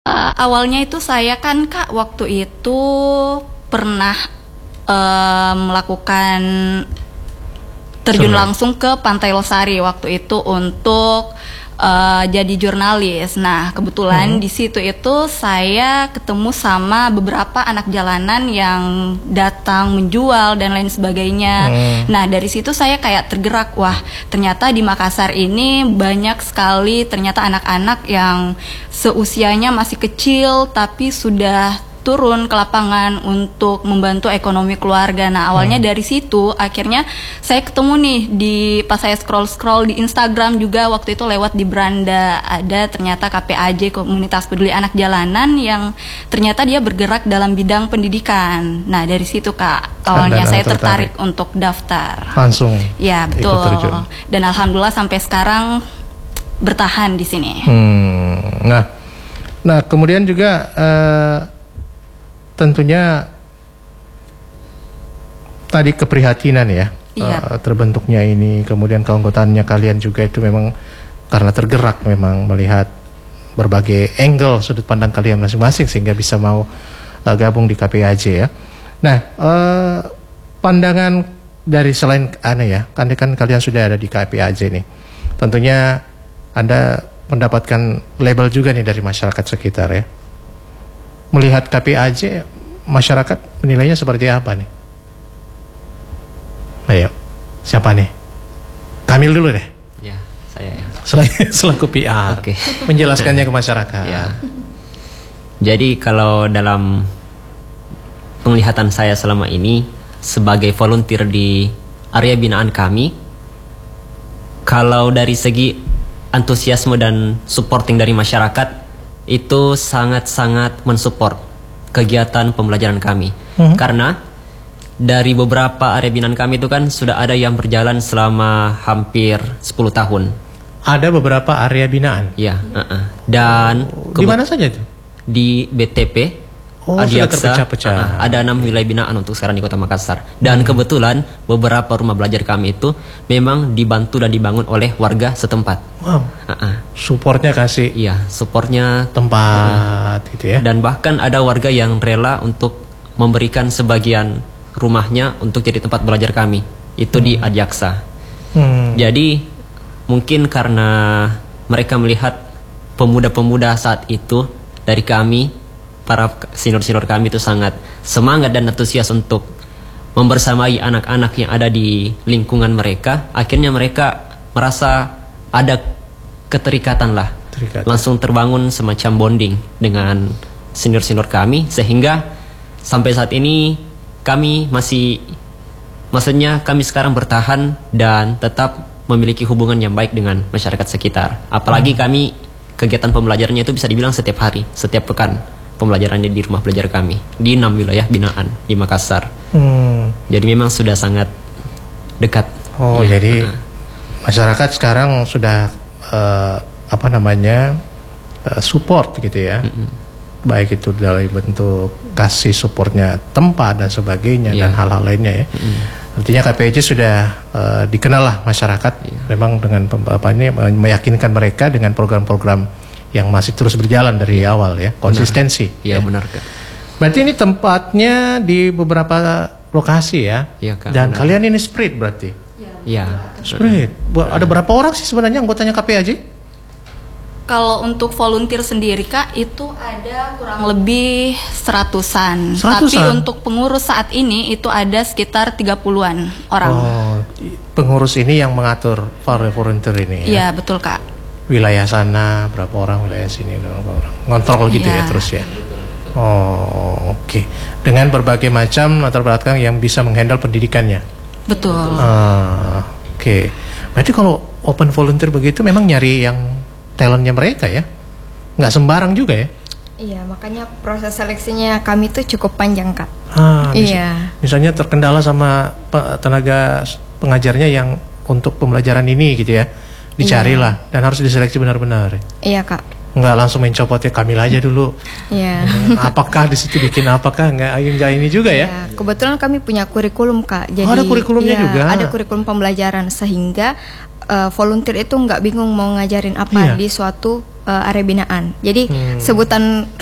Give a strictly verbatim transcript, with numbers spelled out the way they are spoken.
Uh, awalnya itu saya kan Kak waktu itu pernah uh, melakukan terjun Survey. langsung ke Pantai Losari waktu itu untuk uh, jadi jurnalis. Nah kebetulan Hmm. di situ itu saya ketemu sama beberapa anak jalanan yang datang menjual dan lain sebagainya. Hmm. Nah dari situ saya kayak tergerak, wah ternyata di Makassar ini banyak sekali ternyata anak-anak yang seusianya masih kecil tapi sudah turun ke lapangan untuk membantu ekonomi keluarga. Nah awalnya Hmm. dari situ akhirnya saya ketemu nih di pas saya scroll-scroll di Instagram juga waktu itu lewat di beranda ada ternyata K P A J, Komunitas Peduli Anak Jalanan, yang ternyata dia bergerak dalam bidang pendidikan. Nah dari situ Kak awalnya Anda saya tertarik. tertarik. untuk daftar. Langsung Ya ikut betul. terjun. Dan alhamdulillah sampai sekarang bertahan di sini. Hmm. Nah, nah kemudian juga eh, tentunya tadi keprihatinan ya, Iya. eh, terbentuknya ini, kemudian keanggotaannya kalian juga itu memang karena tergerak memang melihat berbagai angle sudut pandang kalian masing-masing sehingga bisa mau eh, gabung di K P A J ya. Nah, eh, pandangan dari selain aneh ya, kan kan kalian sudah ada di K P A J nih, tentunya Anda mendapatkan label juga nih dari masyarakat sekitar ya. Melihat K P A J, masyarakat menilainya seperti apa nih? Ayo, siapa nih? Kamil dulu deh. Ya, saya ya. Selaku, selaku P R. Oke. Menjelaskannya ke masyarakat. Ya. Jadi kalau dalam penglihatan saya selama ini sebagai volunteer di area binaan kami, kalau dari segi antusiasme dan supporting dari masyarakat itu sangat-sangat mensupport kegiatan pembelajaran kami. Hmm. Karena dari beberapa area binaan kami itu kan sudah ada yang berjalan selama hampir sepuluh tahun. Ada beberapa area binaan. Ya, uh-uh. Dan Di mana saja itu? di B T P, Oh, sudah terpecah-pecah. uh-uh, ada enam wilayah binaan untuk sekarang di Kota Makassar. Dan kebetulan beberapa rumah belajar kami itu memang dibantu dan dibangun oleh warga setempat. Wow. Uh-uh. Supportnya kasih Iya, supportnya. tempat gitu ya. Dan bahkan ada warga yang rela untuk memberikan sebagian rumahnya untuk jadi tempat belajar kami. Itu di Adjaksa. Hmm. Jadi mungkin karena mereka melihat pemuda-pemuda saat itu dari kami, para senior-senior kami itu sangat semangat dan antusias untuk membersamai anak-anak yang ada di lingkungan mereka. Akhirnya mereka merasa ada keterikatan lah. Terikatan. Langsung terbangun semacam bonding dengan senior-senior kami, sehingga sampai saat ini kami masih, maksudnya kami sekarang bertahan dan tetap memiliki hubungan yang baik dengan masyarakat sekitar. Apalagi kami kegiatan pembelajarannya itu bisa dibilang setiap hari, setiap pekan pembelajarannya di rumah belajar kami di enam wilayah binaan di Makassar. Hmm. Jadi memang sudah sangat dekat. Oh, Ya, jadi uh-uh. masyarakat sekarang sudah eh, apa namanya eh, support gitu ya. Mm-mm. Baik itu dalam bentuk kasih supportnya tempat dan sebagainya Iya. dan hal-hal lainnya ya. Mm-mm. Artinya K P A J sudah eh, dikenal lah masyarakat memang dengan pem- apa ini meyakinkan mereka dengan program-program yang masih terus berjalan dari awal ya, konsistensi. Iya, benar Kak. Berarti ini tempatnya di beberapa lokasi ya. Iya, Kak, Dan benar. kalian ini split berarti. Iya. Split. Bu- Ada berapa orang sih sebenarnya anggotanya K P A J? Kalau untuk volunteer sendiri Kak itu ada kurang lebih seratusan. Seratusan? Tapi untuk pengurus saat ini itu ada sekitar tiga puluhan orang. Oh, pengurus ini yang mengatur para volunteer ini Iya ya. betul Kak. Wilayah sana berapa orang, wilayah sini berapa orang. Ngontrol gitu ya Iya. terus ya. Oh, oke. Dengan berbagai macam latar belakang yang bisa menghandle pendidikannya. Betul. Ah, oke. Berarti kalau open volunteer begitu memang nyari yang talentnya mereka ya, nggak sembarang juga ya. Iya, makanya proses seleksinya kami tuh cukup panjang, Kak. Ah, mis- Iya. Misalnya terkendala sama pe- tenaga s- pengajarnya yang untuk pembelajaran ini gitu ya, dicarilah dan harus diseleksi benar-benar. Iya, Kak. nggak langsung mencopot ya Kamil aja dulu. Ya. Apakah di situ bikin apakah nggak nggak ini juga ya? Ya, kebetulan kami punya kurikulum Kak. Jadi Oh, ada kurikulumnya ya, juga. ada kurikulum pembelajaran sehingga uh, volunteer itu nggak bingung mau ngajarin apa Iya. di suatu uh, area binaan. Jadi Hmm. sebutan